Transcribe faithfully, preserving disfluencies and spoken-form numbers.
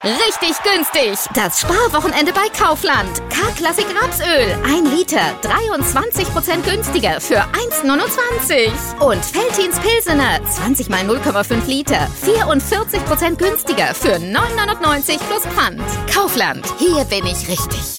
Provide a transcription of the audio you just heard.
Richtig günstig! Das Sparwochenende bei Kaufland. K-Klassik Rapsöl. ein Liter. dreiundzwanzig Prozent günstiger für eins neunundzwanzig. Und Veltins Pilsener. zwanzig mal null Komma fünf Liter. vierundvierzig Prozent günstiger für neun neunundneunzig plus Pfand. Kaufland. Hier bin ich richtig.